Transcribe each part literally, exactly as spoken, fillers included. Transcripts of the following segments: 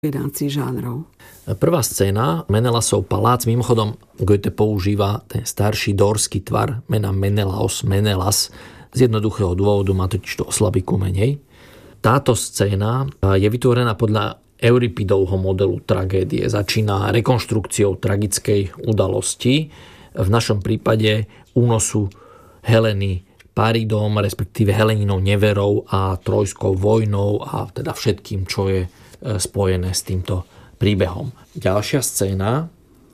kombinácii žánrov. Prvá scéna, Menelasov palác, mimochodom Goethe používa ten starší dórský tvar mena Menelaos, Menelas, z jednoduchého dôvodu, má totiž to oslabiku menej. Táto scéna je vytvorená podľa Euripidovho modelu tragédie. Začína rekonštrukciou tragickej udalosti, v našom prípade únosu Heleny Paridom, respektíve Heleninou neverou a trojskou vojnou a teda všetkým, čo je spojené s týmto príbehom. Ďalšia scéna,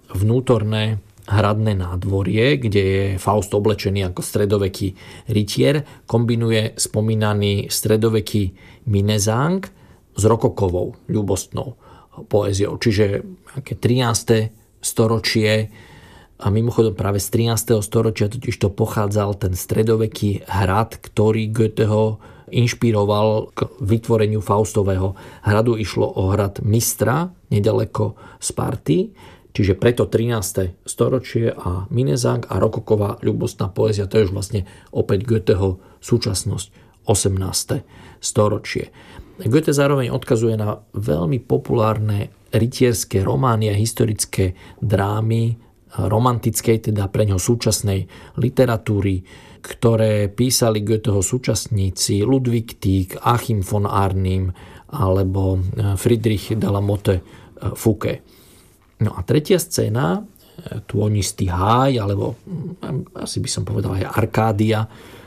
vnútorné hradné nádvorie, kde je Faust oblečený ako stredoveký rytier, kombinuje spomínaný stredoveký Minezang s rokokovou ľubostnou poéziou. Čiže aké trináste storočie, a mimochodom práve z trinásteho storočia totiž to pochádzal ten stredoveký hrad, ktorý Goetheho inšpiroval k vytvoreniu Faustového hradu. Išlo o hrad Mistra, nedaleko Sparty, čiže preto trináste storočie a Minezang a rokoková ľubostná poézia, to je už vlastne opäť Goetheho súčasnosť, osemnáste storočie. Goethe zároveň odkazuje na veľmi populárne rytierské romány a historické drámy romantickej, teda pre ňo súčasnej literatúry, ktoré písali Goetheho súčasníci Ludwig Tieck, Achim von Arnim alebo Friedrich de la Motte Fouquet. No a tretia scéna, Tônistý háj, alebo asi by som povedal aj Arkádia,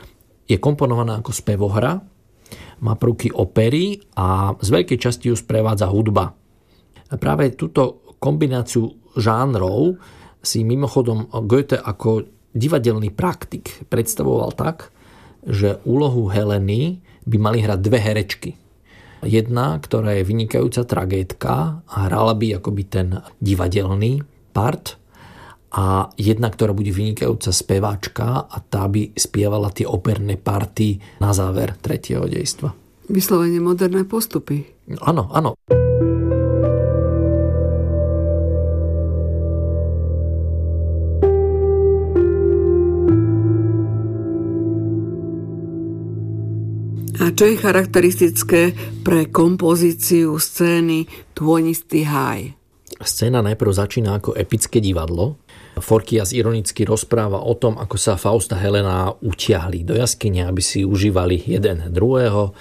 je komponovaná ako spevohra, má prvky opery a z veľkej časti ju sprevádza hudba. A práve túto kombináciu žánrov si mimochodom Goethe ako divadelný praktik predstavoval tak, že úlohu Heleny by mali hrať dve herečky. Jedna, ktorá je vynikajúca tragédka a hrala by akoby ten divadelný part, a jedna, ktorá bude vynikajúca speváčka a tá by spievala tie operné party na záver tretieho dejstva. Vyslovene moderné postupy. Áno, áno. A čo je charakteristické pre kompozíciu scény Tônistý háj? Scéna najprv začína ako epické divadlo. Forkias ironicky rozpráva o tom, ako sa Faust a Helena utiahli do jaskyne, aby si užívali jeden druhého.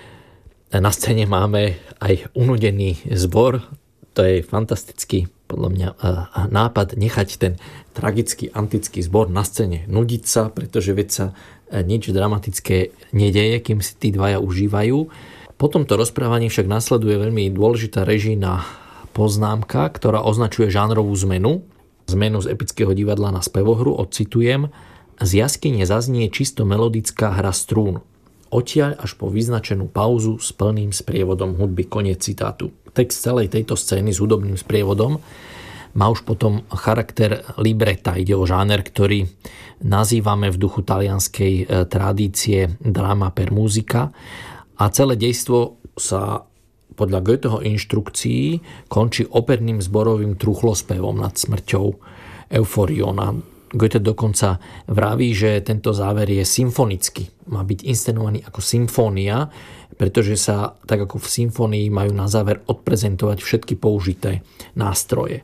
Na scéne máme aj unudený zbor. To je fantastický, podľa mňa, nápad nechať ten tragický antický zbor na scéne nudiť sa, pretože veď sa nič dramatické nedeje, kým si tí dvaja užívajú. Po tomto rozprávaní však nasleduje veľmi dôležitá režijná poznámka, ktorá označuje žánrovú zmenu. Zmenu z epického divadla na spevohru, odcitujem: z jaskyne zaznie čisto melodická hra strún. Odtiaľ až po vyznačenú pauzu s plným sprievodom hudby. Koniec citátu. Text celej tejto scény s hudobným sprievodom má už potom charakter libreta. Ide o žáner, ktorý nazývame v duchu talianskej tradície drama per musica, a celé dejstvo sa podľa Goetheho inštrukcií končí operným zborovým truchlospevom nad smrťou Euforiona. Goethe dokonca vraví, že tento záver je symfonický. Má byť inscenovaný ako symfónia, pretože sa, tak ako v symfónii, majú na záver odprezentovať všetky použité nástroje.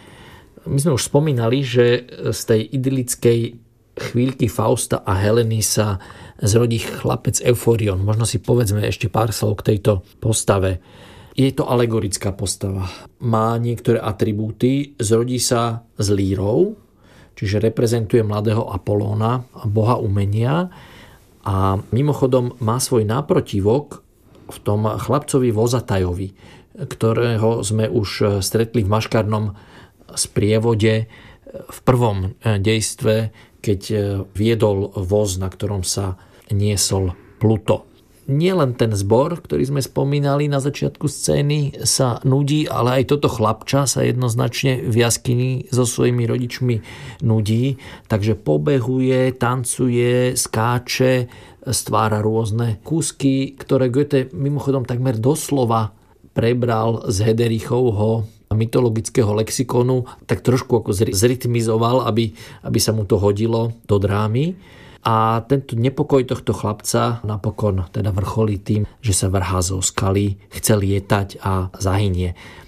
My sme už spomínali, že z tej idylickej chvíľky Fausta a Heleny sa zrodí chlapec Euforion. Možno si povedzme ešte pár slov k tejto postave. Je to alegorická postava. Má niektoré atribúty. Zrodí sa s lírou, čiže reprezentuje mladého Apolóna, boha umenia. A mimochodom má svoj náprotivok v tom chlapcovi Vozatajovi, ktorého sme už stretli v maškarnom sprievode v prvom dejstve, keď viedol voz, na ktorom sa niesol Pluto. Nie len ten zbor, ktorý sme spomínali na začiatku scény, sa nudí, ale aj toto chlapča sa jednoznačne v jaskyni so svojimi rodičmi nudí. Takže pobehuje, tancuje, skáče, stvára rôzne kúsky, ktoré Goethe mimochodom takmer doslova prebral z Hederichovho mytologického lexikonu, tak trošku ako zrytmizoval, aby, aby sa mu to hodilo do drámy. A tento nepokoj tohto chlapca napokon teda vrcholí tým, že sa vrhá zo skaly, chce lietať a zahynie.